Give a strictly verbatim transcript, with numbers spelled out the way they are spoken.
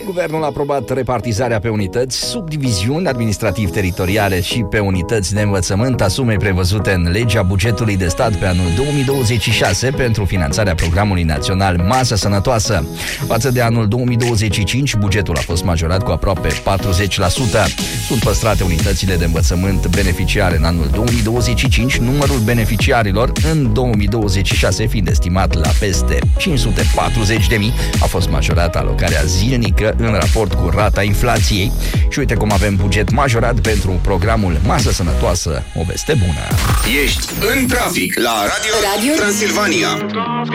Guvernul a aprobat repartizarea pe unități, subdiviziuni administrativ-teritoriale și pe unități de învățământ a sumei prevăzute în legea bugetului de stat pe anul două mii douăzeci și șase pentru finanțarea programului național Masă Sănătoasă. Față de anul două mii douăzeci și cinci, bugetul a fost majorat cu aproape patruzeci la sută. Sunt păstrate unitățile de învățământ beneficiare în anul două mii douăzeci și cinci, numărul beneficiarilor în două mii douăzeci și șase fiind estimat la peste cinci sute patruzeci de mii, a fost majorată alocarea zilnică în raport cu rata inflației. Și uite cum avem buget majorat pentru programul Masă Sănătoasă, o veste bună. Ești în trafic la Radio, Radio Transilvania.